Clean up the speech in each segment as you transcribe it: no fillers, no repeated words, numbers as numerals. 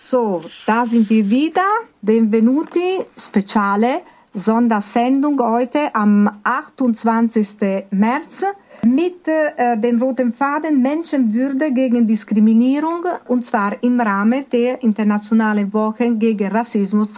So, da sind wir wieder. Benvenuti, Speciale, Sondersendung heute am 28. März mit dem roten Faden Menschenwürde gegen Diskriminierung, und zwar im Rahmen der Internationalen Woche gegen Rassismus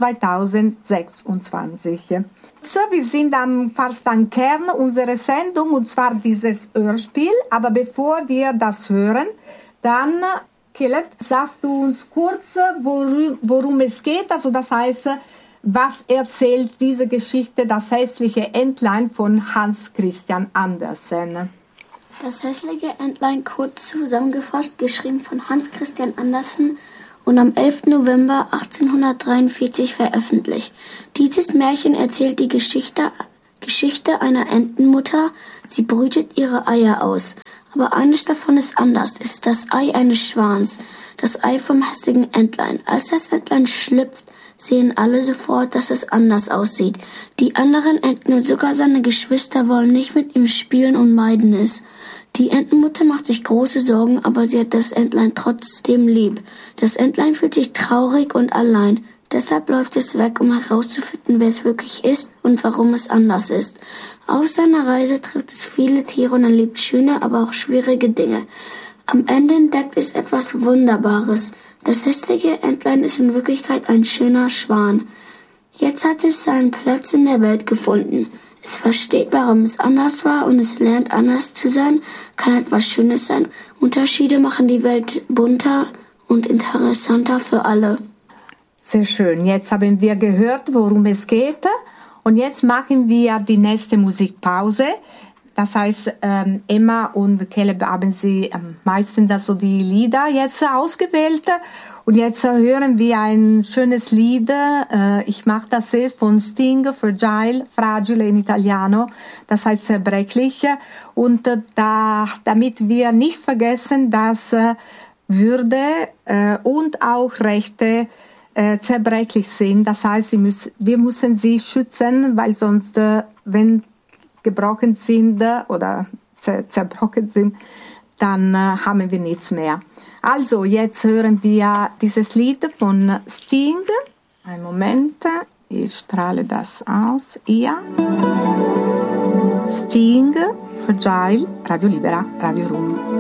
2026. So, wir sind fast am Kern unserer Sendung, und zwar dieses Hörspiel. Aber bevor wir das hören, dann, Caleb, sagst du uns kurz, worum es geht? Also das heißt, was erzählt diese Geschichte, das hässliche Entlein von Hans Christian Andersen? Das hässliche Entlein, kurz zusammengefasst, geschrieben von Hans Christian Andersen und am 11. November 1843 veröffentlicht. Dieses Märchen erzählt die Geschichte einer Entenmutter. Sie brütet ihre Eier aus. Aber eines davon ist anders. Es ist das Ei eines Schwans, das Ei vom hässlichen Entlein. Als das Entlein schlüpft, sehen alle sofort, dass es anders aussieht. Die anderen Enten und sogar seine Geschwister wollen nicht mit ihm spielen und meiden es. Die Entenmutter macht sich große Sorgen, aber sie hat das Entlein trotzdem lieb. Das Entlein fühlt sich traurig und allein. Deshalb läuft es weg, um herauszufinden, wer es wirklich ist und warum es anders ist. Auf seiner Reise trifft es viele Tiere und erlebt schöne, aber auch schwierige Dinge. Am Ende entdeckt es etwas Wunderbares. Das hässliche Entlein ist in Wirklichkeit ein schöner Schwan. Jetzt hat es seinen Platz in der Welt gefunden. Es versteht, warum es anders war, und es lernt, anders zu sein, kann etwas Schönes sein. Unterschiede machen die Welt bunter und interessanter für alle. Sehr schön. Jetzt haben wir gehört, worum es geht. Und jetzt machen wir die nächste Musikpause. Das heißt, Emma und Caleb haben sie meistens also die Lieder jetzt ausgewählt. Und jetzt hören wir ein schönes Lied. Ich mache das jetzt von Sting, Fragile in Italiano. Das heißt zerbrechlich. Und damit wir nicht vergessen, dass Würde und auch Rechte zerbrechlich sind. Das heißt, wir müssen sie schützen, weil sonst, wenn gebrochen sind oder zerbrochen sind, dann haben wir nichts mehr. Also, jetzt hören wir dieses Lied von Sting. Einen Moment, ich strahle das aus. Ja. Sting, Fragile, Radio Libera, Radio Rum.